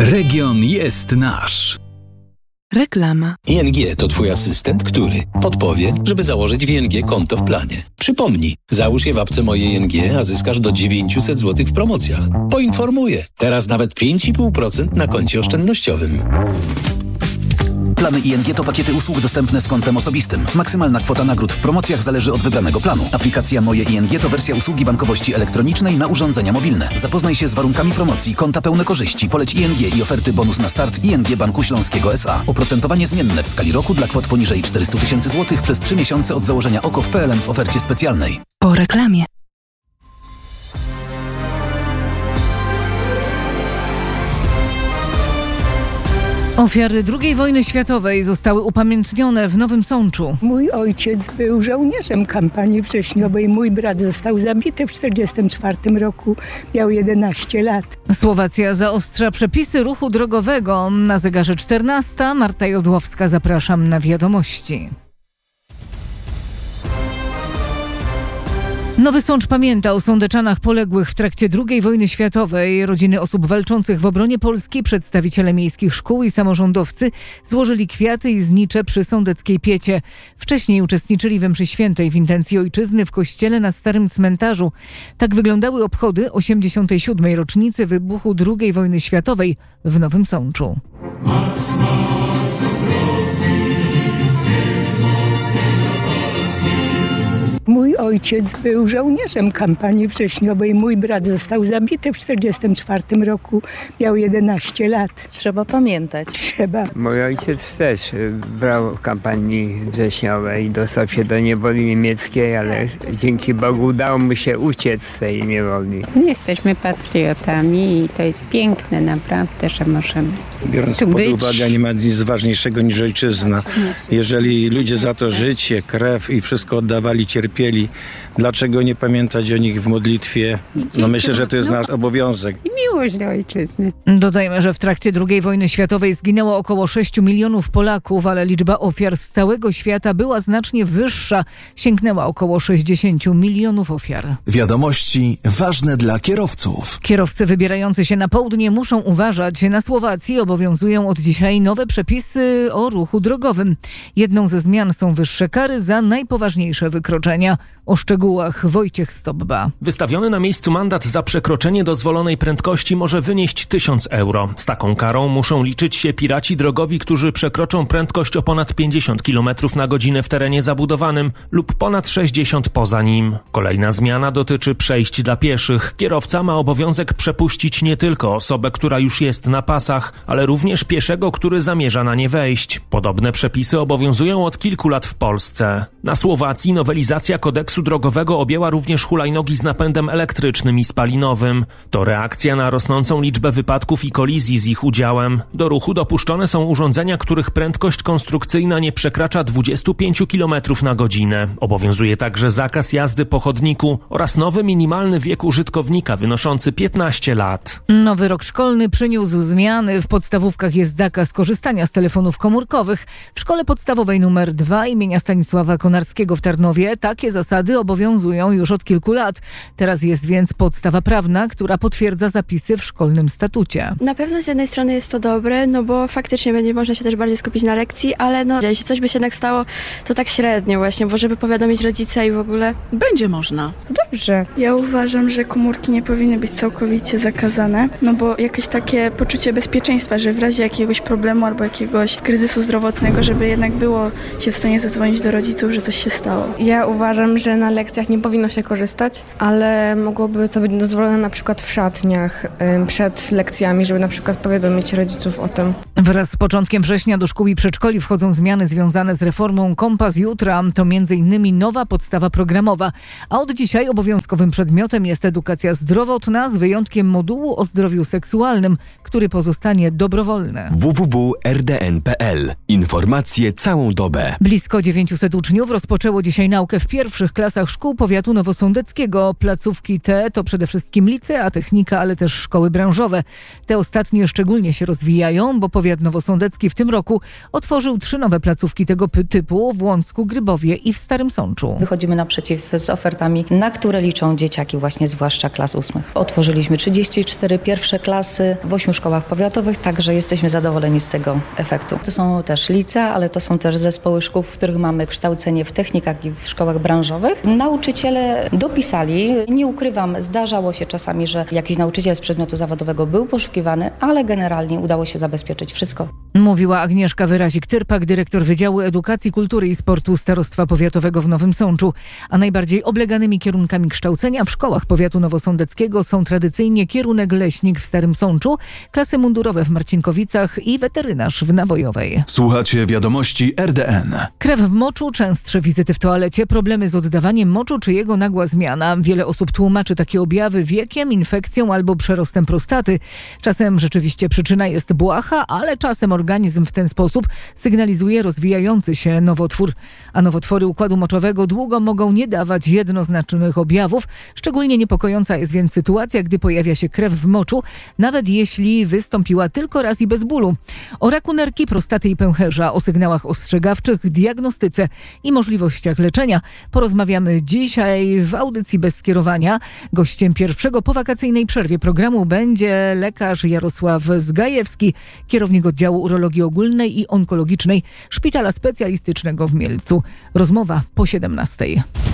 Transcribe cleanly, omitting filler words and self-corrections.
Region jest nasz. Reklama. ING to Twój asystent, który podpowie, żeby założyć w ING konto w planie. Przypomnij, załóż je w apce Moje ING, a zyskasz do 900 zł w promocjach. Poinformuję, teraz nawet 5,5% na koncie oszczędnościowym. Plany ING to pakiety usług dostępne z kontem osobistym. Maksymalna kwota nagród w promocjach zależy od wybranego planu. Aplikacja Moje ING to wersja usługi bankowości elektronicznej na urządzenia mobilne. Zapoznaj się z warunkami promocji, konta pełne korzyści, poleć ING i oferty bonus na start ING Banku Śląskiego S.A. Oprocentowanie zmienne w skali roku dla kwot poniżej 400 000 zł przez 3 miesiące od założenia OKO w PLN w ofercie specjalnej. Po reklamie. Ofiary II wojny światowej zostały upamiętnione w Nowym Sączu. Mój ojciec był żołnierzem kampanii wrześniowej. Mój brat został zabity w 1944 roku. Miał 11 lat. Słowacja zaostrza przepisy ruchu drogowego. Na zegarze 14. Marta Jodłowska, zapraszam na wiadomości. Nowy Sącz pamięta o sądeczanach poległych w trakcie II wojny światowej. Rodziny osób walczących w obronie Polski, przedstawiciele miejskich szkół i samorządowcy złożyli kwiaty i znicze przy sądeckiej piecie. Wcześniej uczestniczyli we mszy świętej w intencji ojczyzny w kościele na Starym Cmentarzu. Tak wyglądały obchody 87. rocznicy wybuchu II wojny światowej w Nowym Sączu. Mój ojciec był żołnierzem kampanii wrześniowej. Mój brat został zabity w 1944 roku. Miał 11 lat. Trzeba pamiętać. Trzeba. Mój ojciec też brał w kampanii wrześniowej. Dostał się do niewoli niemieckiej, ale dzięki Bogu udało mu się uciec z tej niewoli. Jesteśmy patriotami i to jest piękne naprawdę, że możemy Biorąc tu pod być. uwagę, nie ma nic ważniejszego niż ojczyzna. Jeżeli ludzie za to życie, krew i wszystko oddawali, cierpieli, dlaczego nie pamiętać o nich w modlitwie? No myślę, że to jest nasz obowiązek. I miłość do ojczyzny. Dodajmy, że w trakcie II wojny światowej zginęło około 6 milionów Polaków, ale liczba ofiar z całego świata była znacznie wyższa. Sięgnęła około 60 milionów ofiar. Wiadomości ważne dla kierowców. Kierowcy wybierający się na południe muszą uważać. Na Słowacji obowiązują od dzisiaj nowe przepisy o ruchu drogowym. Jedną ze zmian są wyższe kary za najpoważniejsze wykroczenia. O szczegółach Wojciech Stobba. Wystawiony na miejscu mandat za przekroczenie dozwolonej prędkości może wynieść 1000 euro. Z taką karą muszą liczyć się piraci drogowi, którzy przekroczą prędkość o ponad 50 km na godzinę w terenie zabudowanym lub ponad 60 poza nim. Kolejna zmiana dotyczy przejść dla pieszych. Kierowca ma obowiązek przepuścić nie tylko osobę, która już jest na pasach, ale również pieszego, który zamierza na nie wejść. Podobne przepisy obowiązują od kilku lat w Polsce. Na Słowacji nowelizacja kodeksu drogowego objęła również hulajnogi z napędem elektrycznym i spalinowym. To reakcja na rosnącą liczbę wypadków i kolizji z ich udziałem. Do ruchu dopuszczone są urządzenia, których prędkość konstrukcyjna nie przekracza 25 km na godzinę. Obowiązuje także zakaz jazdy po chodniku oraz nowy minimalny wiek użytkownika wynoszący 15 lat. Nowy rok szkolny przyniósł zmiany. W podstawówkach jest zakaz korzystania z telefonów komórkowych. W szkole podstawowej nr 2 imienia Stanisława Konarskiego w Tarnowie takie zasady obowiązują już od kilku lat. Teraz jest więc podstawa prawna, która potwierdza zapisy w szkolnym statucie. Na pewno z jednej strony jest to dobre, no bo faktycznie będzie można się też bardziej skupić na lekcji, ale no jeśli coś by się jednak stało, to tak średnio właśnie, bo żeby powiadomić rodzica i w ogóle... Będzie można. To dobrze. Ja uważam, że komórki nie powinny być całkowicie zakazane, no bo jakieś takie poczucie bezpieczeństwa, że w razie jakiegoś problemu albo jakiegoś kryzysu zdrowotnego, żeby jednak było się w stanie zadzwonić do rodziców, że coś się stało. Ja uważam, że na lekcjach nie powinno się korzystać, ale mogłoby to być dozwolone na przykład w szatniach przed lekcjami, żeby na przykład powiadomić rodziców o tym. Wraz z początkiem września do szkół i przedszkoli wchodzą zmiany związane z reformą Kompas Jutra. To m.in. nowa podstawa programowa, a od dzisiaj obowiązkowym przedmiotem jest edukacja zdrowotna z wyjątkiem modułu o zdrowiu seksualnym, który pozostanie dobrowolny. www.rdn.pl. Informacje całą dobę. Blisko 900 uczniów rozpoczęło dzisiaj naukę w pierwszych klasach szkół powiatu nowosądeckiego. Placówki te to przede wszystkim licea, technika, ale też szkoły branżowe. Te ostatnie szczególnie się rozwijają, bo powiat powiat nowosądecki w tym roku otworzył 3 nowe placówki tego typu w Łącku, Grybowie i w Starym Sączu. Wychodzimy naprzeciw z ofertami, na które liczą dzieciaki właśnie zwłaszcza klas 8. Otworzyliśmy 34 pierwsze klasy w 8 szkołach powiatowych, także jesteśmy zadowoleni z tego efektu. To są też licea, ale to są też zespoły szkół, w których mamy kształcenie w technikach i w szkołach branżowych. Nauczyciele dopisali, nie ukrywam, zdarzało się czasami, że jakiś nauczyciel z przedmiotu zawodowego był poszukiwany, ale generalnie udało się zabezpieczyć wszystko. Mówiła Agnieszka Wyrazik-Tyrpak, dyrektor Wydziału Edukacji, Kultury i Sportu Starostwa Powiatowego w Nowym Sączu. A najbardziej obleganymi kierunkami kształcenia w szkołach powiatu nowosądeckiego są tradycyjnie kierunek leśnik w Starym Sączu, klasy mundurowe w Marcinkowicach i weterynarz w Nawojowej. Słuchacie wiadomości RDN. Krew w moczu, częstsze wizyty w toalecie, problemy z oddawaniem moczu czy jego nagła zmiana. Wiele osób tłumaczy takie objawy wiekiem, infekcją albo przerostem prostaty. Czasem rzeczywiście przyczyna jest błaha, ale czasem organizm w ten sposób sygnalizuje rozwijający się nowotwór. A nowotwory układu moczowego długo mogą nie dawać jednoznacznych objawów. Szczególnie niepokojąca jest więc sytuacja, gdy pojawia się krew w moczu, nawet jeśli wystąpiła tylko raz i bez bólu. O raku nerki, prostaty i pęcherza, o sygnałach ostrzegawczych, diagnostyce i możliwościach leczenia porozmawiamy dzisiaj w audycji bez skierowania. Gościem pierwszego po wakacyjnej przerwie programu będzie lekarz Jarosław Zgajewski, kierownik oddziału urologii ogólnej i onkologicznej Szpitala Specjalistycznego w Mielcu. Rozmowa po 17:00.